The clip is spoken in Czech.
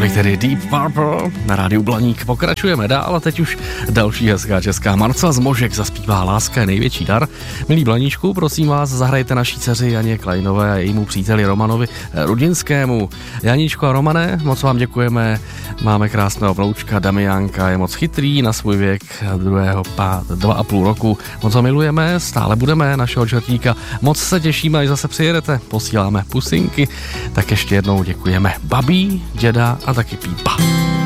Tolik tedy Deep Purple na rádiu Blaník. Pokračujeme dál a teď už další hezká česká. Marcel Zmožek zaspívá Láska je největší dar. Milí Blaníčku, prosím vás, zahrajte naší dceři Janě Kleinové a jejímu příteli Romanovi Rudinskému. Janíčko a Romane, moc vám děkujeme. Máme krásného vnoučka Damiánka, je moc chytrý na svůj věk 2,5 roku. Moc ho milujeme, stále budeme našeho čertíka. Moc se těšíme, až zase přijedete. Posíláme pusinky. Tak ještě jednou děkujeme babí, děda a taky Pípa.